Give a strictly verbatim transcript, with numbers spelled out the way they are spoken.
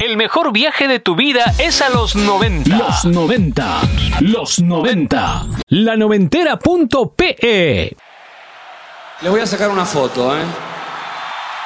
El mejor viaje de tu vida es a los noventa. Los noventa. Los noventa. La noventera punto pe. Les voy a sacar una foto, ¿eh?